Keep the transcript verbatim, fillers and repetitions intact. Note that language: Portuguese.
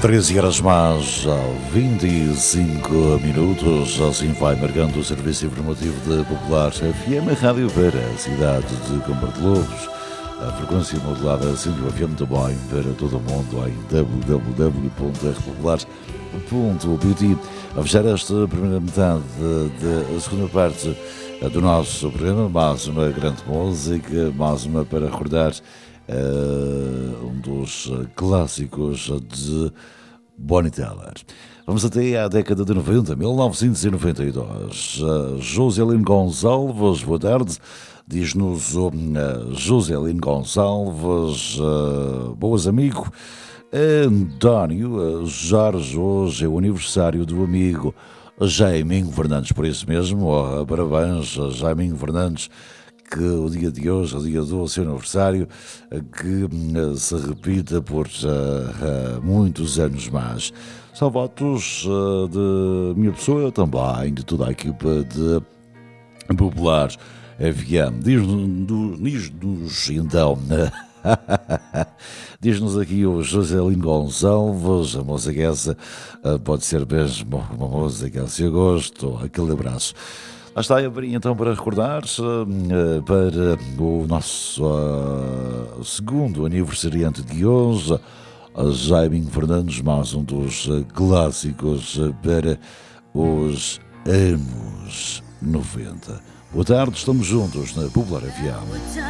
treze horas mais vinte e cinco minutos, assim vai marcando o serviço informativo da Popular F M, Rádio para a cidade de Câmara de Louros, a frequência modulada sendo F M também para todo o mundo em w w w ponto r populares ponto p t. A fechar esta primeira metade da segunda parte do nosso programa, mais uma grande música, mais uma para recordar uh, um dos clássicos de Bonnie Tyler. Vamos até à década de noventa, mil novecentos e noventa e dois. Uh, Joselino Gonçalves, boa tarde. Diz-nos o uh, Joselino Gonçalves, uh, boas amigo. António uh, Jorge, hoje é o aniversário do amigo Jaiminho Fernandes, por isso mesmo, oh, parabéns a Jaiminho Fernandes, que o dia de hoje, o dia do seu aniversário, que uh, se repita por uh, uh, muitos anos mais. São votos uh, de minha pessoa, também de toda a equipa de Populares F M. Diz-nos, diz-nos então... Diz-nos aqui o Joselino Gonçalves, a música essa uh, pode ser mesmo uma música se eu gosto, aquele abraço. Lá está a abrir então para recordar uh, para o nosso uh, segundo aniversariante de hoje, Jaiminho Fernandes, mais um dos uh, clássicos uh, para os anos noventa. Boa tarde, estamos juntos na Popular F M.